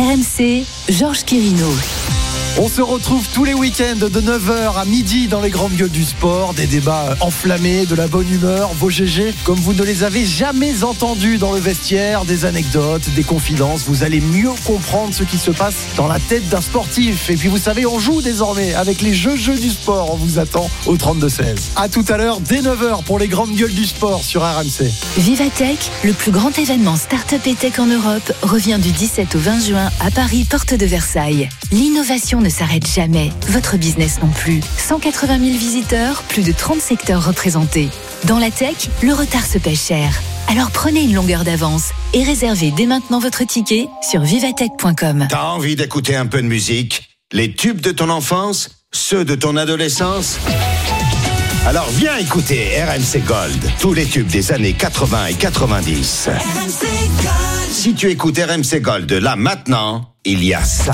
RMC, Georges Quirino. On se retrouve tous les week-ends de 9h à midi dans les grandes gueules du sport. Des débats enflammés, de la bonne humeur, vos GG comme vous ne les avez jamais entendus dans le vestiaire, des anecdotes, des confidences. Vous allez mieux comprendre ce qui se passe dans la tête d'un sportif. Et puis vous savez, on joue désormais avec les jeux du sport. On vous attend au 32-16. A tout à l'heure, dès 9h pour les grandes gueules du sport sur RMC. Vivatech, le plus grand événement start-up et tech en Europe, revient du 17 au 20 juin à Paris, porte de Versailles. L'innovation ne s'arrête jamais, votre business non plus. 180 000 visiteurs, plus de 30 secteurs représentés. Dans la tech, le retard se paie cher. Alors prenez une longueur d'avance et réservez dès maintenant votre ticket sur vivatech.com. T'as envie d'écouter un peu de musique? Les tubes de ton enfance? Ceux de ton adolescence? Alors viens écouter RMC Gold, tous les tubes des années 80 et 90. RMC Gold. Si tu écoutes RMC Gold là maintenant, il y a ça.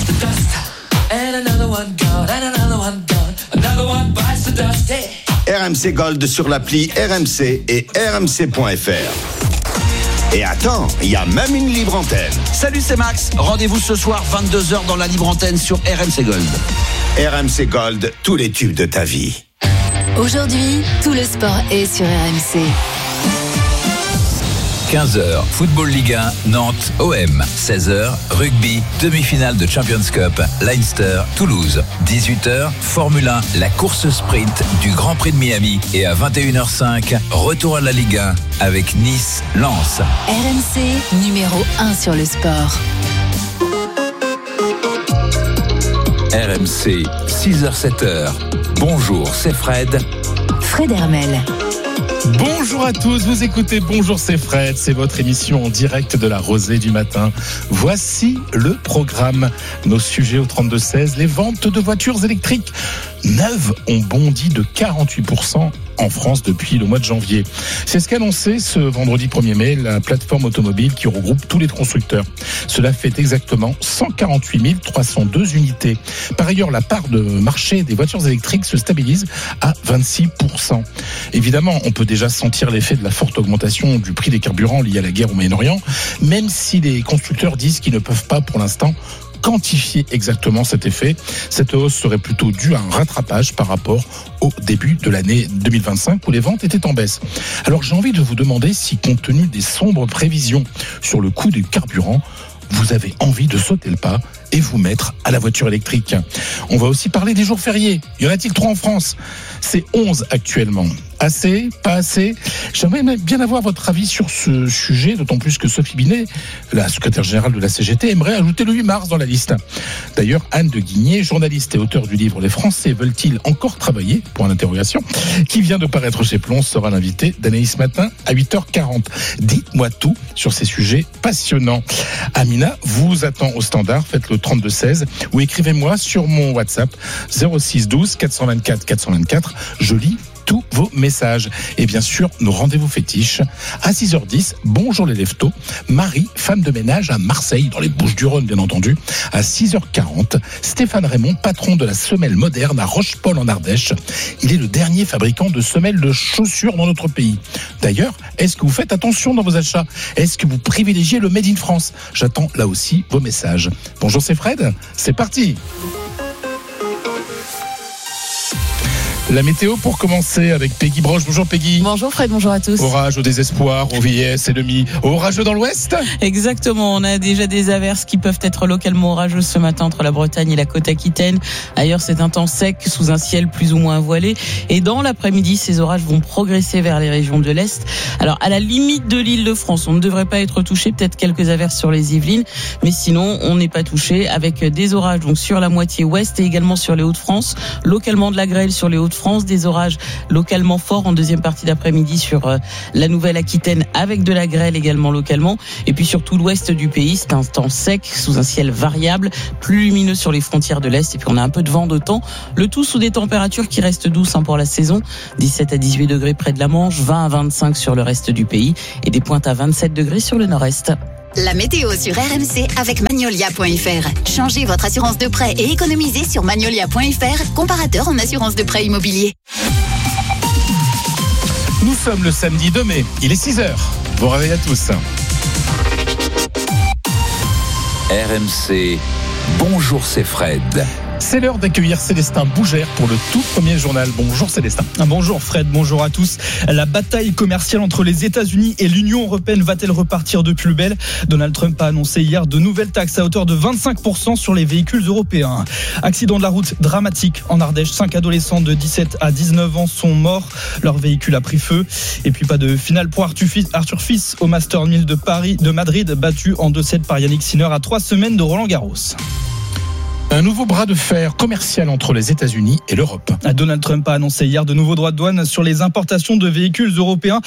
RMC Gold sur l'appli RMC et rmc.fr. Et attends, il y a même une libre antenne. Salut, c'est Max. Rendez-vous ce soir 22h dans la libre antenne sur RMC Gold. RMC Gold, tous les tubes de ta vie. Aujourd'hui, tout le sport est sur RMC. 15h, Football Ligue 1, Nantes, OM. 16h, Rugby, demi-finale de Champions Cup, Leinster, Toulouse. 18h, Formule 1, la course sprint du Grand Prix de Miami. Et à 21h05, retour à la Ligue 1 avec Nice, Lens. RMC, numéro 1 sur le sport. RMC, 6h-7h. Bonjour, c'est Fred. Fred Hermel. Bonjour à tous, vous écoutez Bonjour c'est Fred, c'est votre émission en direct de la Rosée du matin. Voici le programme. Nos sujets au 32-16, les ventes de voitures électriques neuves ont bondi de 48% en France depuis le mois de janvier. C'est ce qu'a annoncé ce vendredi 1er mai la plateforme automobile qui regroupe tous les constructeurs. Cela fait exactement 148 302 unités. Par ailleurs, la part de marché des voitures électriques se stabilise à 26%. Évidemment, on peut déjà sentir l'effet de la forte augmentation du prix des carburants liés à la guerre au Moyen-Orient, même si les constructeurs disent qu'ils ne peuvent pas pour l'instant quantifier exactement cet effet. Cette hausse serait plutôt due à un rattrapage par rapport au début de l'année 2025 où les ventes étaient en baisse. Alors j'ai envie de vous demander si, compte tenu des sombres prévisions sur le coût du carburant, vous avez envie de sauter le pas et vous mettre à la voiture électrique. On va aussi parler des jours fériés. Y en a-t-il 3 en France? C'est 11 actuellement. Assez? Pas assez? J'aimerais bien avoir votre avis sur ce sujet, d'autant plus que Sophie Binet, la secrétaire générale de la CGT, aimerait ajouter le 8 mars dans la liste. D'ailleurs, Anne de Guigné, journaliste et auteur du livre « Les Français veulent-ils encore travailler ?» pour une interrogation, qui vient de paraître chez Plon, sera l'invité d'Anaïs Matin à 8h40. Dites-moi tout sur ces sujets passionnants. Amina vous attend au standard, faites le 32-16 ou écrivez-moi sur mon WhatsApp 06 12 424 424. Je lis tous vos messages. Et bien sûr, nos rendez-vous fétiches. À 6h10, bonjour les leftos. Marie, femme de ménage à Marseille, dans les Bouches-du-Rhône, bien entendu. À 6h40, Stéphane Raymond, patron de la semelle moderne à Rochepol en Ardèche. Il est le dernier fabricant de semelles de chaussures dans notre pays. D'ailleurs, est-ce que vous faites attention dans vos achats? Est-ce que vous privilégiez le Made in France? J'attends là aussi vos messages. Bonjour, c'est Fred. C'est parti. La météo pour commencer avec Peggy Broche. Bonjour Peggy. Bonjour Fred, bonjour à tous. Orage au désespoir, au vieillesse et demi. Orageux dans l'ouest? Exactement, on a déjà des averses qui peuvent être localement orageuses ce matin entre la Bretagne et la côte aquitaine. Ailleurs, c'est un temps sec sous un ciel plus ou moins voilé. Et dans l'après-midi, ces orages vont progresser vers les régions de l'Est. Alors, à la limite de l'Île-de-France, on ne devrait pas être touché, peut-être quelques averses sur les Yvelines. Mais sinon, on n'est pas touché avec des orages donc sur la moitié ouest et également sur les Hauts-de-France. Localement de la grêle sur les Hauts-de-France. Des orages localement forts en deuxième partie d'après-midi sur la Nouvelle-Aquitaine avec de la grêle également localement. Et puis sur tout l'ouest du pays, c'est un temps sec sous un ciel variable, plus lumineux sur les frontières de l'Est. Et puis on a un peu de vent de temps. Le tout sous des températures qui restent douces pour la saison. 17 à 18 degrés près de la Manche, 20 à 25 sur le reste du pays et des pointes à 27 degrés sur le nord-est. La météo sur RMC avec Magnolia.fr. Changez votre assurance de prêt et économisez sur Magnolia.fr, comparateur en assurance de prêt immobilier. Nous sommes le samedi 2 mai, il est 6h. Bon réveil à tous. RMC, bonjour c'est Fred. C'est l'heure d'accueillir Célestin Bougère pour le tout premier journal. Bonjour Célestin. Bonjour Fred, bonjour à tous. La bataille commerciale entre les États-Unis et l'Union européenne va-t-elle repartir de plus belle ? Donald Trump a annoncé hier de nouvelles taxes à hauteur de 25% sur les véhicules européens. Accident de la route dramatique en Ardèche. 5 adolescents de 17 à 19 ans sont morts. Leur véhicule a pris feu. Et puis pas de finale pour Arthur Fils au Master 1000 de Madrid, battu en 2-7 par Yannick Sinner à 3 semaines de Roland-Garros. Un nouveau bras de fer commercial entre les États-Unis et l'Europe. Donald Trump a annoncé hier de nouveaux droits de douane sur les importations de véhicules européens.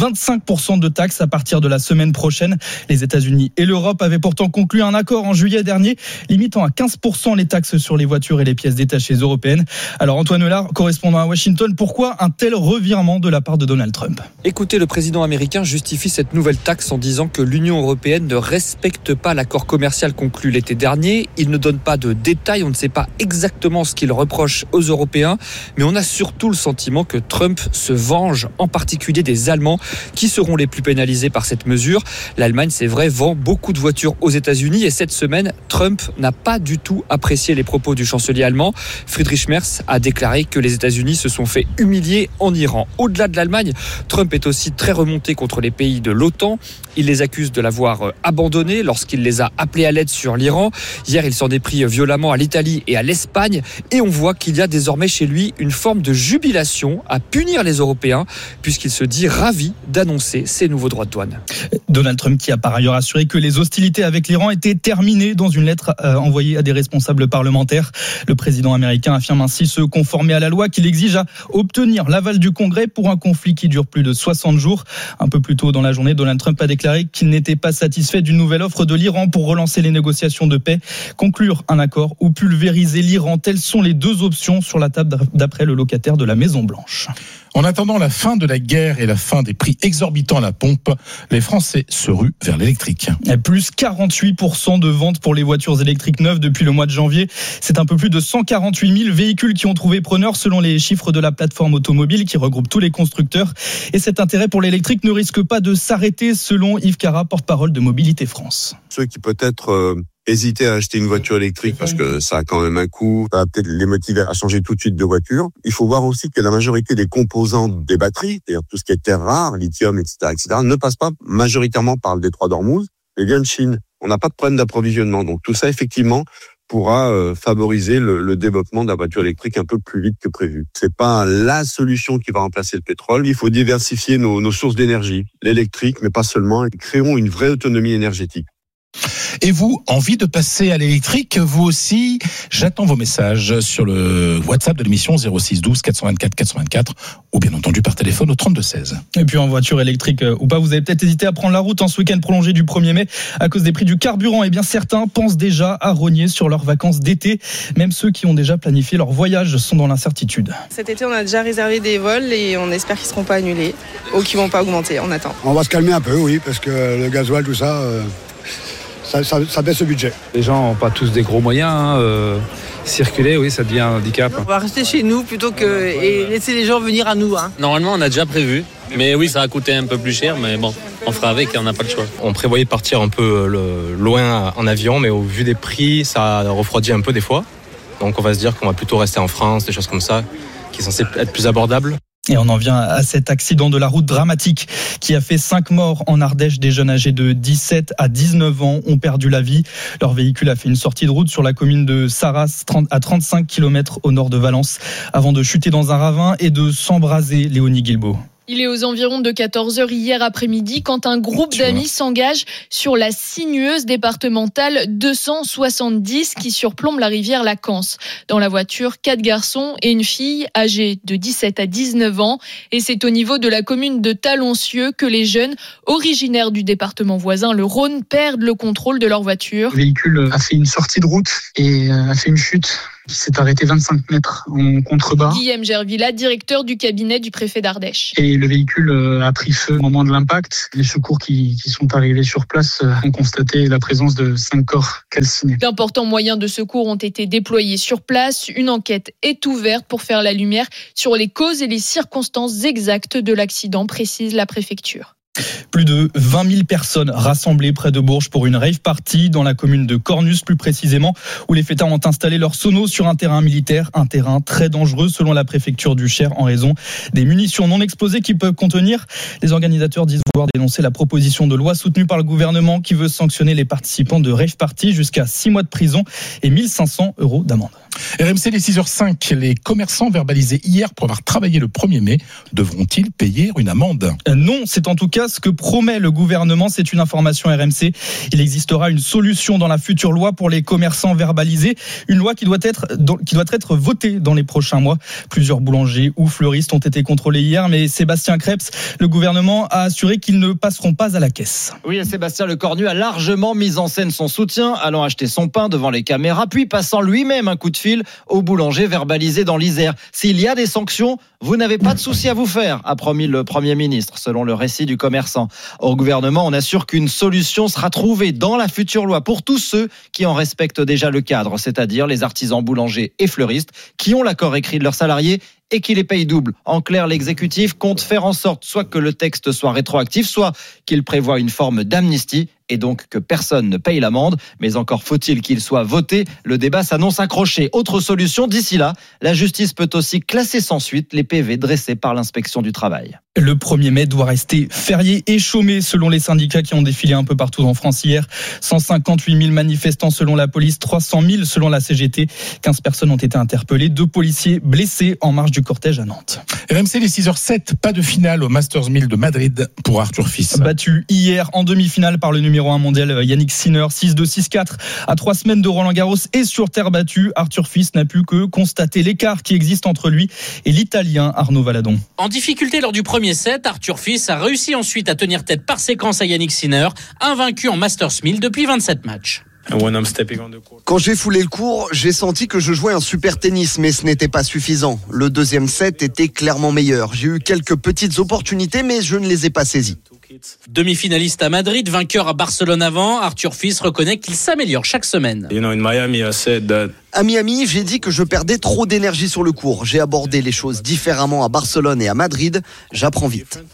25% de taxes à partir de la semaine prochaine. Les États-Unis et l'Europe avaient pourtant conclu un accord en juillet dernier, limitant à 15% les taxes sur les voitures et les pièces détachées européennes. Alors Antoine Hollard, correspondant à Washington, pourquoi un tel revirement de la part de Donald Trump ? Écoutez, le président américain justifie cette nouvelle taxe en disant que l'Union européenne ne respecte pas l'accord commercial conclu l'été dernier. Il ne donne pas de détails, on ne sait pas exactement ce qu'il reproche aux Européens, mais on a surtout le sentiment que Trump se venge, en particulier des Allemands, qui seront les plus pénalisés par cette mesure. L'Allemagne, c'est vrai, vend beaucoup de voitures aux États-Unis et cette semaine, Trump n'a pas du tout apprécié les propos du chancelier allemand. Friedrich Merz a déclaré que les États-Unis se sont fait humilier en Iran. Au-delà de l'Allemagne, Trump est aussi très remonté contre les pays de l'OTAN. Il les accuse de l'avoir abandonné lorsqu'il les a appelés à l'aide sur l'Iran. Hier, il s'en est pris violemment à l'Italie et à l'Espagne. Et on voit qu'il y a désormais chez lui une forme de jubilation à punir les Européens, puisqu'il se dit ravi d'annoncer ces nouveaux droits de douane. Donald Trump qui a par ailleurs assuré que les hostilités avec l'Iran étaient terminées dans une lettre envoyée à des responsables parlementaires. Le président américain affirme ainsi se conformer à la loi qu'il exige à obtenir l'aval du Congrès pour un conflit qui dure plus de 60 jours. Un peu plus tôt dans la journée, Donald Trump a déclaré qu'il n'était pas satisfait d'une nouvelle offre de l'Iran pour relancer les négociations de paix, conclure un accord ou pulvériser l'Iran. Telles sont les deux options sur la table d'après le locataire de la Maison-Blanche. En attendant la fin de la guerre et la fin des prix exorbitants à la pompe, les Français se ruent vers l'électrique. Plus 48% de ventes pour les voitures électriques neuves depuis le mois de janvier. C'est un peu plus de 148 000 véhicules qui ont trouvé preneur selon les chiffres de la plateforme automobile qui regroupe tous les constructeurs. Et cet intérêt pour l'électrique ne risque pas de s'arrêter selon Yves Cara, porte-parole de Mobilité France. Ceux qui peut-être hésiter à acheter une voiture électrique parce que ça a quand même un coût, ça va peut-être les motiver à changer tout de suite de voiture. Il faut voir aussi que la majorité des composants des batteries, c'est-à-dire tout ce qui est terres rares, lithium, etc., ne passe pas majoritairement par le détroit d'Ormuz, mais vient de Chine. On n'a pas de problème d'approvisionnement. Donc tout ça, effectivement, pourra favoriser le développement de la voiture électrique un peu plus vite que prévu. C'est pas la solution qui va remplacer le pétrole. Il faut diversifier nos sources d'énergie, l'électrique, mais pas seulement. Créons une vraie autonomie énergétique. Et vous, envie de passer à l'électrique, vous aussi? J'attends vos messages sur le WhatsApp de l'émission 06 12 424 424 ou bien entendu par téléphone au 32 16. Et puis en voiture électrique ou pas, vous avez peut-être hésité à prendre la route en ce week-end prolongé du 1er mai à cause des prix du carburant. Et bien certains pensent déjà à rogner sur leurs vacances d'été. Même ceux qui ont déjà planifié leur voyage sont dans l'incertitude. Cet été, on a déjà réservé des vols et on espère qu'ils ne seront pas annulés ou qu'ils ne vont pas augmenter. On attend. On va se calmer un peu, oui, parce que le gasoil, tout ça... Ça baisse le budget. Les gens n'ont pas tous des gros moyens. Circuler, oui, ça devient un handicap. On va rester chez nous plutôt que et laisser les gens venir à nous. Normalement, on a déjà prévu. Mais oui, ça va coûter un peu plus cher. Mais bon, on fera avec et on n'a pas le choix. On prévoyait de partir un peu loin en avion, mais au vu des prix, ça refroidit un peu des fois. Donc on va se dire qu'on va plutôt rester en France, des choses comme ça, qui sont censées être plus abordables. Et on en vient à cet accident de la route dramatique qui a fait 5 morts en Ardèche. Des jeunes âgés de 17 à 19 ans ont perdu la vie. Leur véhicule a fait une sortie de route sur la commune de Sarras, à 35 km au nord de Valence, avant de chuter dans un ravin et de s'embraser. Léonie Guilbault. Il est aux environs de 14h hier après-midi quand un groupe d'amis s'engage sur la sinueuse départementale 270 qui surplombe la rivière Lacance. Dans la voiture, 4 garçons et une fille âgée de 17 à 19 ans. Et c'est au niveau de la commune de Taloncieux que les jeunes, originaires du département voisin, le Rhône, perdent le contrôle de leur voiture. Le véhicule a fait une sortie de route et a fait une chute qui s'est arrêté 25 mètres en contrebas. Guillaume Gervilla, directeur du cabinet du préfet d'Ardèche. Et le véhicule a pris feu au moment de l'impact. Les secours qui sont arrivés sur place ont constaté la présence de 5 corps calcinés. D'importants moyens de secours ont été déployés sur place. Une enquête est ouverte pour faire la lumière sur les causes et les circonstances exactes de l'accident, précise la préfecture. Plus de 20 000 personnes rassemblées près de Bourges pour une rave party dans la commune de Cornus, plus précisément, où les fêtards ont installé leur sonos sur un terrain militaire, un terrain très dangereux selon la préfecture du Cher en raison des munitions non explosées qui peuvent contenir. Les organisateurs disent vouloir dénoncer la proposition de loi soutenue par le gouvernement qui veut sanctionner les participants de rave party jusqu'à 6 mois de prison et 1 500 € d'amende. RMC, les 6h05, les commerçants verbalisés hier pour avoir travaillé le 1er mai devront-ils payer une amende ? Non, c'est en tout cas ce que promet le gouvernement. C'est une information RMC. Il existera une solution dans la future loi pour les commerçants verbalisés. Une loi qui doit être votée dans les prochains mois. Plusieurs boulangers ou fleuristes ont été contrôlés hier, mais Sébastien Krebs, le gouvernement a assuré qu'ils ne passeront pas à la caisse. Oui, et Sébastien Lecornu a largement mis en scène son soutien, allant acheter son pain devant les caméras, puis passant lui-même un coup de fil au boulanger verbalisé dans l'Isère. S'il y a des sanctions, vous n'avez pas de souci à vous faire, a promis le Premier ministre, selon le récit du commerçant. Au gouvernement, on assure qu'une solution sera trouvée dans la future loi pour tous ceux qui en respectent déjà le cadre, c'est-à-dire les artisans boulangers et fleuristes qui ont l'accord écrit de leurs salariés et qui les payent double. En clair, l'exécutif compte faire en sorte soit que le texte soit rétroactif, soit qu'il prévoit une forme d'amnistie et donc que personne ne paye l'amende. Mais encore faut-il qu'il soit voté. Le débat s'annonce accroché. Autre solution, d'ici là, la justice peut aussi classer sans suite les PV dressés par l'inspection du travail. Le 1er mai doit rester férié et chômé selon les syndicats qui ont défilé un peu partout en France hier. 158 000 manifestants selon la police, 300 000 selon la CGT. 15 personnes ont été interpellées, 2 policiers blessés en marge du cortège à Nantes. RMC, les 6h07, pas de finale au Masters 1000 de Madrid pour Arthur Fils. Battu hier en demi-finale par le numéro 1 mondial Yannick Sinner, 6-2, 6-4. À 3 semaines de Roland-Garros et sur terre battue, Arthur Fils n'a pu que constater l'écart qui existe entre lui et l'Italien Arnaud Valadon. En difficulté lors du premier set, Arthur Fils a réussi ensuite à tenir tête par séquence à Yannick Sinner, invaincu en Masters 1000 depuis 27 matchs. Quand j'ai foulé le court, j'ai senti que je jouais un super tennis, mais ce n'était pas suffisant. Le deuxième set était clairement meilleur. J'ai eu quelques petites opportunités, mais je ne les ai pas saisies. Demi-finaliste à Madrid, vainqueur à Barcelone avant, Arthur Fils reconnaît qu'il s'améliore chaque semaine. À Miami, j'ai dit que je perdais trop d'énergie sur le court. J'ai abordé les choses différemment à Barcelone et à Madrid. J'apprends vite.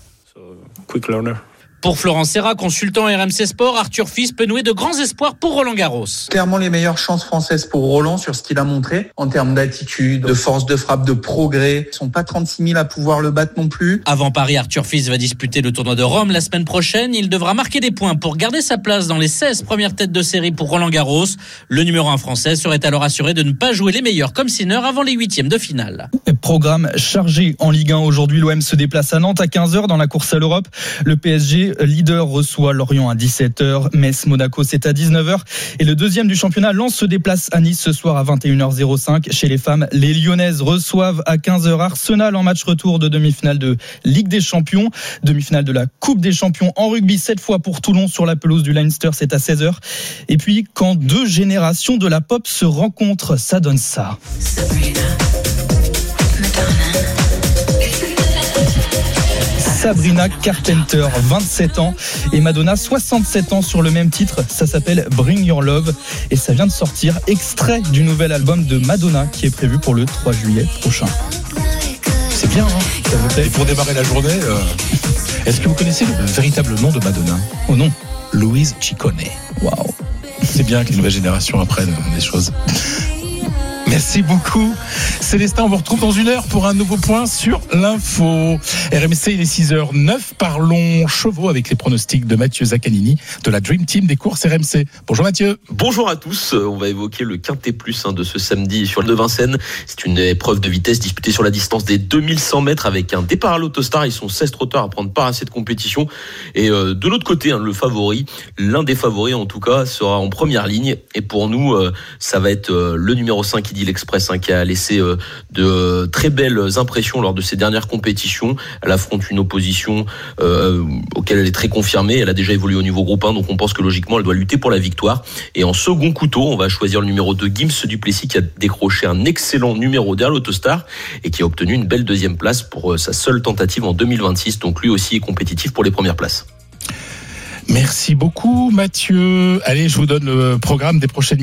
Pour Florent Serra, consultant RMC Sport, Arthur Fils peut nouer de grands espoirs pour Roland-Garros. Clairement les meilleures chances françaises pour Roland sur ce qu'il a montré en termes d'attitude, de force de frappe, de progrès. Ils sont pas 36 000 à pouvoir le battre non plus. Avant Paris, Arthur Fils va disputer le tournoi de Rome la semaine prochaine. Il devra marquer des points pour garder sa place dans les 16 premières têtes de série pour Roland-Garros. Le numéro 1 français serait alors assuré de ne pas jouer les meilleurs comme Sinner avant les 8e de finale. Programme chargé en Ligue 1 aujourd'hui. L'OM se déplace à Nantes à 15h dans la course à l'Europe. Le PSG, leader, reçoit Lorient à 17h. Metz, Monaco, c'est à 19h. Et le deuxième du championnat, Lens, se déplace à Nice ce soir à 21h05. Chez les femmes, les Lyonnaises reçoivent à 15h Arsenal en match retour de demi-finale de Ligue des Champions. Demi-finale de la Coupe des Champions en rugby, cette fois pour Toulon sur la pelouse du Leinster, c'est à 16h. Et puis, quand 2 générations de la pop se rencontrent, ça donne ça. Sabrina Carpenter, 27 ans, et Madonna, 67 ans sur le même titre. Ça s'appelle Bring Your Love et ça vient de sortir, extrait du nouvel album de Madonna qui est prévu pour le 3 juillet prochain. C'est bien, hein, ça vous plaît. Et pour démarrer la journée, est-ce que vous connaissez le véritable nom de Madonna ? Oh non. Louise Ciccone. Waouh. C'est bien que les nouvelles générations apprennent des choses. Merci beaucoup. Célestin, on vous retrouve dans 1 heure pour un nouveau point sur l'info. RMC, il est 6h09. Parlons chevaux avec les pronostics de Mathieu Zaccanini de la Dream Team des courses RMC. Bonjour Mathieu. Bonjour à tous. On va évoquer le Quintet Plus de ce samedi sur le de Vincennes. C'est une épreuve de vitesse disputée sur la distance des 2100 mètres avec un départ à l'Autostar. Ils sont 16 trotteurs à prendre part à cette compétition. Et de l'autre côté, le favori, l'un des favoris en tout cas, sera en première ligne. Et pour nous, ça va être le numéro 5 l'Express qui a laissé de très belles impressions lors de ses dernières compétitions. Elle affronte une opposition auquel elle est très confirmée. Elle a déjà évolué au niveau groupe 1, donc on pense que logiquement elle doit lutter pour la victoire. Et en second couteau, on va choisir le numéro 2, Gims Duplessis, qui a décroché un excellent numéro derrière l'Autostar et qui a obtenu une belle 2e place pour sa seule tentative en 2026. Donc lui aussi est compétitif pour les premières places. Merci beaucoup Mathieu. Allez, je vous donne le programme des prochaines